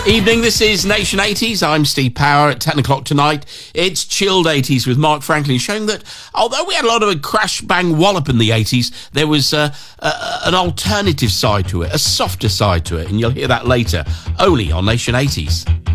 Evening, this is Nation 80s. I'm Steve Power at 10 o'clock tonight. It's Chilled 80s with Mark Franklin, showing that although we had a lot of a crash bang wallop in the 80s, there was an alternative side to it, a softer side to it, and you'll hear that later, only on Nation 80s.